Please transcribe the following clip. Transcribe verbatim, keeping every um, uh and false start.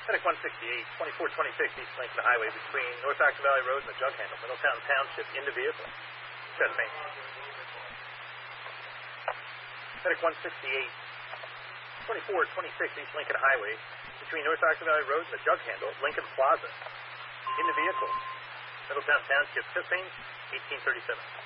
FedEx one sixty-eight, twenty-four twenty-six East Lincoln Highway between North Acton Valley Road and the Jug Handle, Middletown Township, into vehicle. Chest main. FedEx one sixty-eight, twenty-four twenty-six East Lincoln Highway between North Acton Valley Road and the Jug Handle, Lincoln Plaza, into vehicle. Middletown Township, chest main, eighteen thirty-seven.